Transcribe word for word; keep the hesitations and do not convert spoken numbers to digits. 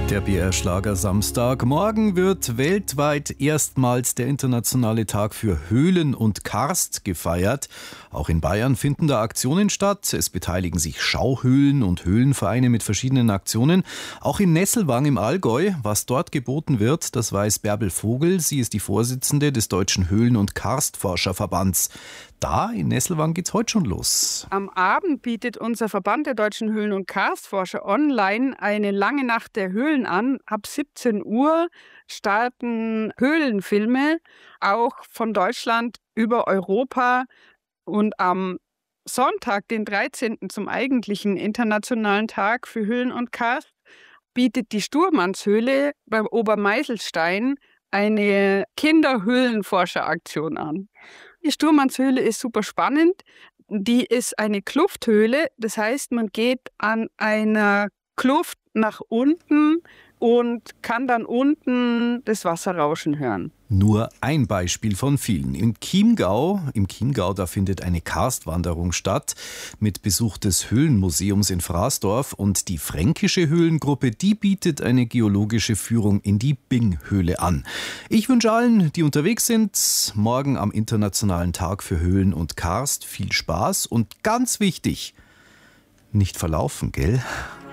Der B R-Schlager Samstag. Morgen wird weltweit erstmals der internationale Tag für Höhlen und Karst gefeiert. Auch in Bayern finden da Aktionen statt. Es beteiligen sich Schauhöhlen und Höhlenvereine mit verschiedenen Aktionen. Auch in Nesselwang im Allgäu. Was dort geboten wird, das weiß Bärbel Vogel. Sie ist die Vorsitzende des Deutschen Höhlen- und Karstforscherverbands. Da in Nesselwang geht's heute schon los. Am Abend bietet unser Verband der Deutschen Höhlen- und Karstforscher online eine lange Nacht der Höhlen an. Ab siebzehn Uhr starten Höhlenfilme, auch von Deutschland über Europa. Und am Sonntag, den dreizehnten zum eigentlichen internationalen Tag für Höhlen und Karst, bietet die Sturmannshöhle beim Obermeiselstein eine Kinderhöhlenforscheraktion an. Die Sturmannshöhle ist super spannend. Die ist eine Klufthöhle. Das heißt, man geht an einer Kluft nach unten und kann dann unten das Wasser rauschen hören. Nur ein Beispiel von vielen. Im Chiemgau, im Chiemgau, da findet eine Karstwanderung statt mit Besuch des Höhlenmuseums in Fraßdorf, und die fränkische Höhlengruppe, die bietet eine geologische Führung in die Bing-Höhle an. Ich wünsche allen, die unterwegs sind, morgen am Internationalen Tag für Höhlen und Karst viel Spaß und ganz wichtig, nicht verlaufen, gell?